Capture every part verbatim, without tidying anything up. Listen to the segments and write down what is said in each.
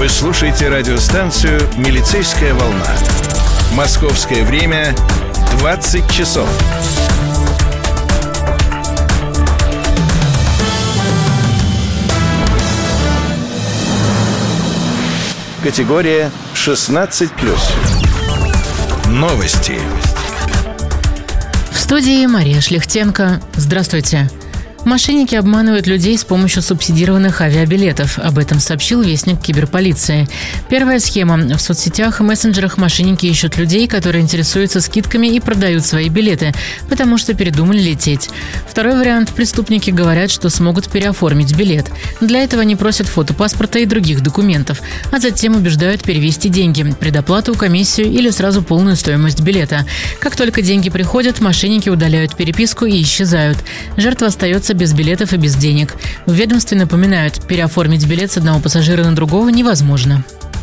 Вы слушаете радиостанцию «Милицейская волна». Московское время двадцать часов. Категория шестнадцать плюс. Новости. В студии Мария Шлихтенко. Здравствуйте. Мошенники обманывают людей с помощью субсидированных авиабилетов. Об этом сообщил вестник киберполиции. Первая схема. В соцсетях и мессенджерах мошенники ищут людей, которые интересуются скидками и продают свои билеты, потому что передумали лететь. Второй вариант. Преступники говорят, что смогут переоформить билет. Для этого они просят фото паспорта и других документов, а затем убеждают перевести деньги, предоплату, комиссию или сразу полную стоимость билета. Как только деньги приходят, мошенники удаляют переписку и исчезают. Жертва остается без билетов и без денег. В ведомстве напоминают, переоформить билет с одного пассажира на другого невозможно.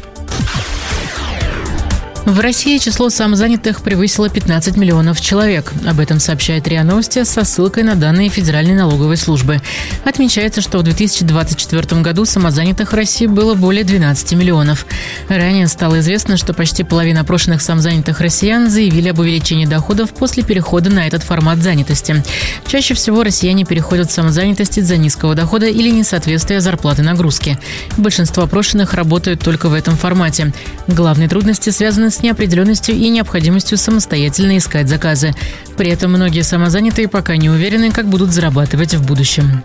В России число самозанятых превысило пятнадцать миллионов человек. Об этом сообщает РИА Новости со ссылкой на данные Федеральной налоговой службы. Отмечается, что в две тысячи двадцать четвёртом году самозанятых в России было более двенадцати миллионов. Ранее стало известно, что почти половина опрошенных самозанятых россиян заявили об увеличении доходов после перехода на этот формат занятости. Чаще всего россияне переходят в самозанятость из-за низкого дохода или несоответствия зарплаты нагрузки. Большинство опрошенных работают только в этом формате. Главные трудности связаны с с неопределенностью и необходимостью самостоятельно искать заказы. При этом многие самозанятые пока не уверены, как будут зарабатывать в будущем.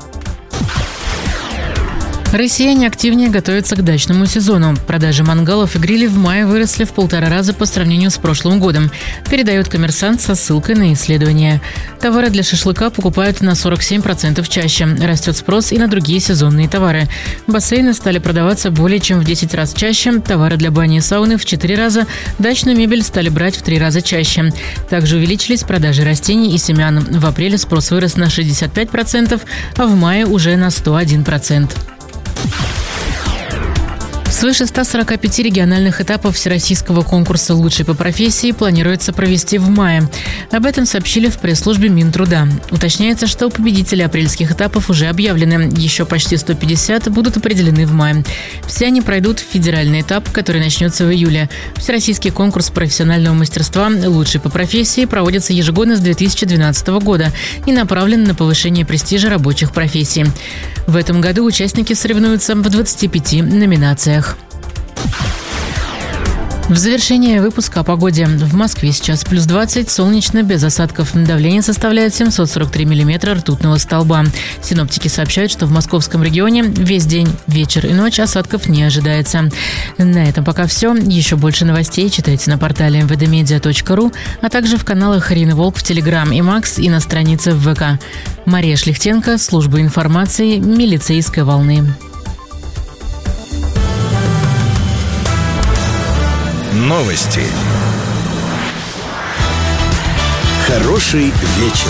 Россияне активнее готовятся к дачному сезону. Продажи мангалов и грилей в мае выросли в полтора раза по сравнению с прошлым годом, передает «Коммерсант» со ссылкой на исследования. Товары для шашлыка покупают на сорок семь процентов чаще. Растет спрос и на другие сезонные товары. Бассейны стали продаваться более чем в десять раз чаще, товары для бани и сауны в четыре раза, дачную мебель стали брать в три раза чаще. Также увеличились продажи растений и семян. В апреле спрос вырос на шестьдесят пять процентов, а в мае уже на сто один процент. Свыше ста сорока пяти региональных этапов всероссийского конкурса «Лучший по профессии» планируется провести в мае. Об этом сообщили в пресс-службе Минтруда. Уточняется, что победители апрельских этапов уже объявлены. Еще почти сто пятьдесят будут определены в мае. Все они пройдут в федеральный этап, который начнется в июле. Всероссийский конкурс профессионального мастерства «Лучший по профессии» проводится ежегодно с две тысячи двенадцатого года и направлен на повышение престижа рабочих профессий. В этом году участники соревнуются в двадцати пяти номинациях. В завершение выпуска о погоде. В Москве сейчас плюс двадцать, солнечно, без осадков. Давление составляет семьсот сорок три миллиметра ртутного столба. Синоптики сообщают, что в московском регионе весь день, вечер и ночь осадков не ожидается. На этом пока все. Еще больше новостей читайте на портале эм вэ дэ медиа точка ру, а также в каналах Ирины Волк в Телеграм и Макс и на странице в вэ ка. Мария Шлихтенко, служба информации «Милицейской волны». Новости. Хороший вечер.